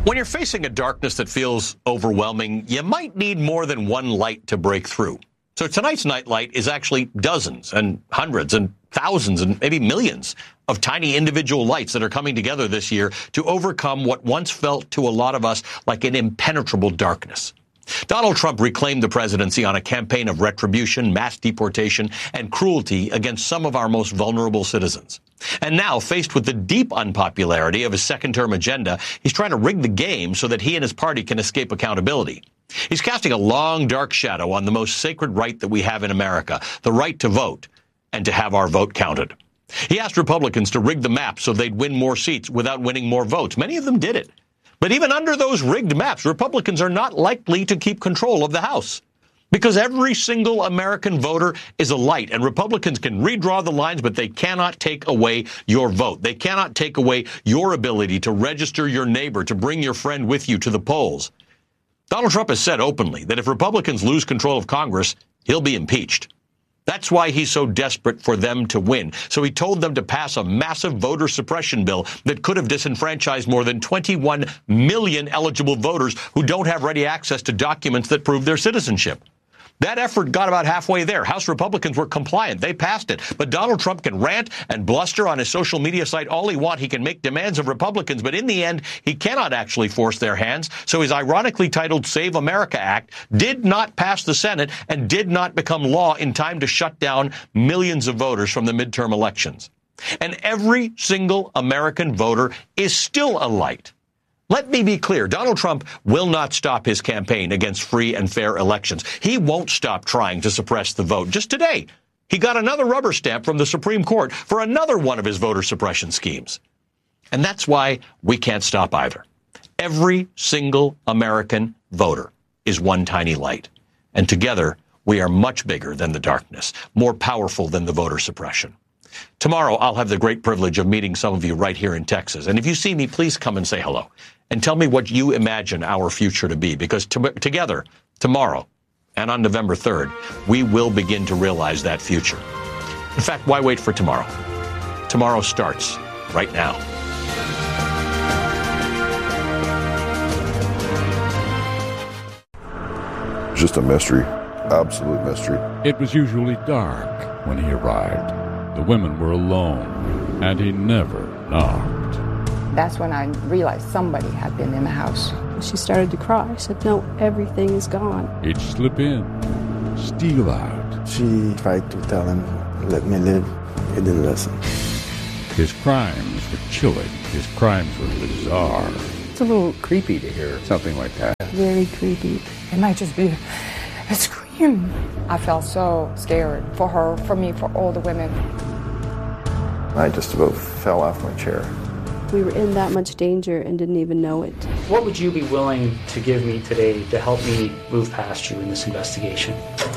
When you're facing a darkness that feels overwhelming, you might need more than one light to break through. So tonight's nightlight is actually dozens and hundreds and thousands and maybe millions of tiny individual lights that are coming together this year to overcome what once felt to a lot of us like an impenetrable darkness. Donald Trump reclaimed the presidency on a campaign of retribution, mass deportation, and cruelty against some of our most vulnerable citizens. And now, faced with the deep unpopularity of his second-term agenda, he's trying to rig the game so that he and his party can escape accountability. He's casting a long, dark shadow on the most sacred right that we have in America, the right to vote, and to have our vote counted. He asked Republicans to rig the map so they'd win more seats without winning more votes. Many of them did it. But even under those rigged maps, Republicans are not likely to keep control of the House. Because every single American voter is a light, and Republicans can redraw the lines, but they cannot take away your vote. They cannot take away your ability to register your neighbor, to bring your friend with you to the polls. Donald Trump has said openly that if Republicans lose control of Congress, he'll be impeached. That's why he's so desperate for them to win. So he told them to pass a massive voter suppression bill that could have disenfranchised more than 21 million eligible voters who don't have ready access to documents that prove their citizenship. That effort got about halfway there. House Republicans were compliant. They passed it. But Donald Trump can rant and bluster on his social media site all he wants. He can make demands of Republicans. But in the end, he cannot actually force their hands. So his ironically titled Save America Act did not pass the Senate and did not become law in time to shut down millions of voters from the midterm elections. And every single American voter is still a light. Let me be clear. Donald Trump will not stop his campaign against free and fair elections. He won't stop trying to suppress the vote. Just today, he got another rubber stamp from the Supreme Court for another one of his voter suppression schemes. And that's why we can't stop either. Every single American voter is one tiny light. And together, we are much bigger than the darkness, more powerful than the voter suppression. Tomorrow, I'll have the great privilege of meeting some of you right here in Texas. And if you see me, please come and say hello and tell me what you imagine our future to be, because together, tomorrow and on November 3rd, we will begin to realize that future. In fact, why wait for tomorrow? Tomorrow starts right now. Just a mystery, absolute mystery. It was usually dark when he arrived. The women were alone, and he never knocked. That's when I realized somebody had been in the house. She started to cry. She said, "No, everything is gone." He'd slip in, steal out. She tried to tell him, "Let me live." He didn't listen. His crimes were chilling. His crimes were bizarre. It's a little creepy to hear something like that. Very creepy. It might just be a scream. I felt so scared for her, for me, for all the women. I just about fell off my chair. We were in that much danger and didn't even know it. What would you be willing to give me today to help me move past you in this investigation?